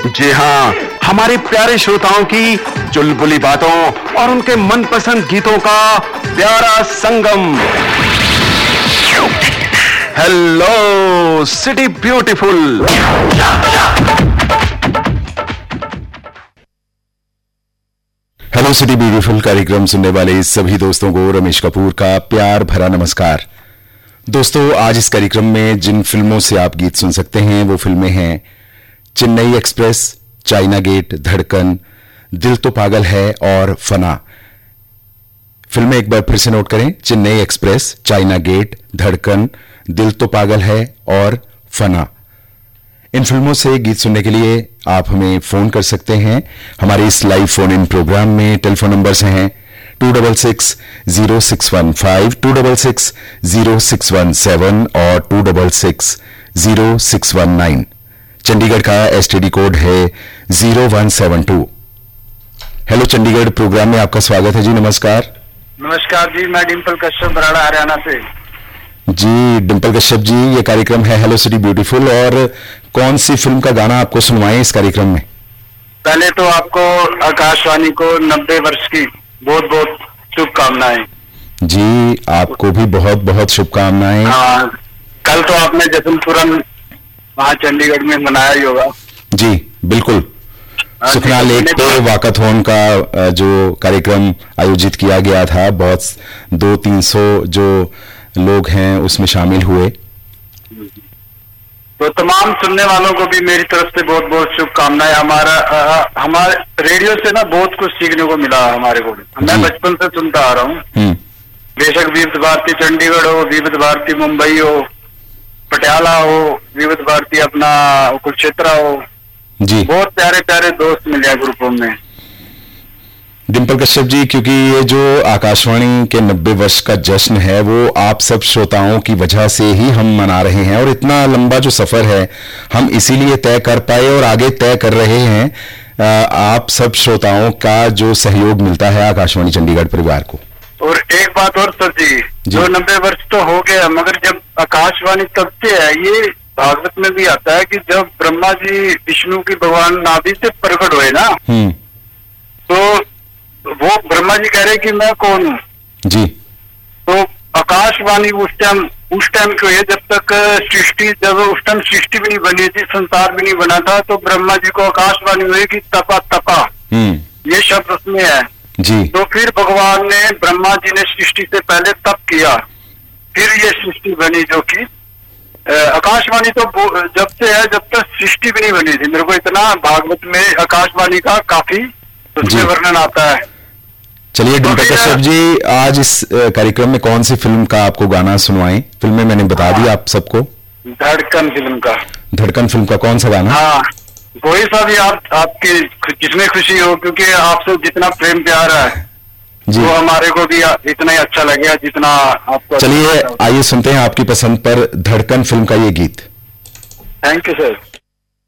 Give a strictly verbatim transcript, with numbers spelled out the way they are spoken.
जी हाँ, हमारे प्यारे श्रोताओं की चुलबुली बातों और उनके मनपसंद गीतों का प्यारा संगम। Hello city beautiful. Hello city beautiful कार्यक्रम सुनने वाले सभी दोस्तों को रमेश कपूर का प्यार भरा नमस्कार। दोस्तों, आज इस कार्यक्रम में जिन फिल्मों से आप गीत सुन सकते हैं वो फिल्में हैं चेन्नई एक्सप्रेस, चाइना गेट, धड़कन, दिल तो पागल है और फना। फिल्में एक बार फिर से नोट करें, चेन्नई एक्सप्रेस, चाइना गेट, धड़कन, दिल तो पागल है और फना। इन फिल्मों से गीत सुनने के लिए आप हमें फोन कर सकते हैं। हमारे इस लाइव फोन इन प्रोग्राम में टेलीफोन नंबर्स हैं to double six zero six one five, to double six zero six one seven और to double six zero six one nine. Chandigarh का एसटीडी कोड है zero one seven to. Hello Chandigarh, programme में आपका स्वागत है जी। नमस्कार। नमस्कार जी, मैं डिम्पल कश्यप बराड़ा हरियाणा से। जी डिम्पल कश्यप जी, ये कार्यक्रम है हेलो सिटी ब्यूटीफुल, और कौन सी फिल्म का गाना आपको सुनवाएं इस कार्यक्रम में? पहले तो आपको आकाशवाणी को नब्बे वर्ष की बहुत बहुत शुभकामनाएं। जी आपको भी बहुत बहुत शुभकामनाएं। हाँ, कल तो आपने जसनपुरम वहाँ चंडीगढ़ में मनाया ही होगा। जी बिल्कुल, सुखना लेक पे वाकाथॉन का जो कार्यक्रम आयोजित किया गया था, बहुत दो तीन सौ जो लोग हैं उसमें शामिल हुए। तो तमाम सुनने वालों को भी मेरी तरफ से बहुत बहुत शुभकामनाएं। हमारा हमारे रेडियो से ना बहुत कुछ सीखने को मिला हमारे को। मैं बचपन से सुनता आ रहा हूँ। बेशक विविध भारती चंडीगढ़ हो, विविध भारती मुंबई हो, पटियाला हो, विविध भारती अपना कुरुक्षेत्र हो, जी बहुत प्यारे प्यारे दोस्त मिले ग्रुपों में। डिम्पल कश्यप जी, क्योंकि ये जो आकाशवाणी के नब्बे वर्ष का जश्न है वो आप सब श्रोताओं की वजह से ही हम मना रहे हैं, और इतना लंबा जो सफर है हम इसीलिए तय कर पाए और आगे तय कर रहे हैं आप सब श्रोताओं का जो सहयोग मिलता है आकाशवाणी चंडीगढ़ परिवार को। और एक बात और सर जी, जी। जो नब्बे वर्ष तो हो गया, मगर जब आकाशवाणी तब से है, ये भागवत में भी आता है कि जब ब्रह्मा जी विष्णु की भगवान नाभि से प्रकट हुए ना, तो वो ब्रह्मा जी कह रहे कि मैं कौन हूँ जी। तो आकाशवाणी उस टाइम उस टाइम क्यों है, जब तक सृष्टि जब उस टाइम सृष्टि भी नहीं बनी थी, संसार भी नहीं बना था, तो ब्रह्मा जी को आकाशवाणी हुई कि तपा तपा, ये शब्द उसमें है जी। तो फिर भगवान ने, ब्रह्मा जी ने सृष्टि से पहले तप किया, फिर ये सृष्टि बनी, जो कि आकाशवाणी तो जब से है जब तक सृष्टि भी नहीं बनी थी। मेरे को इतना भागवत में आकाशवाणी का काफी उसमें वर्णन आता है। चलिए डिम्पल कश्यप जी, आज इस कार्यक्रम में कौन सी फिल्म का आपको गाना सुनवाएं? फिल्में मैंने बता दी आप सबको। धड़कन फिल्म का। धड़कन फिल्म का कौन सा गाना? हाँ, कोई सा भी आप आपकी जिसमें खुशी हो, क्योंकि आपसे जितना प्रेम प्यार है जी, वो हमारे को भी इतना ही अच्छा लगेगा जितना आपको। चलिए आइए सुनते हैं आपकी पसंद पर धड़कन फिल्म का ये गीत। Thank you sir.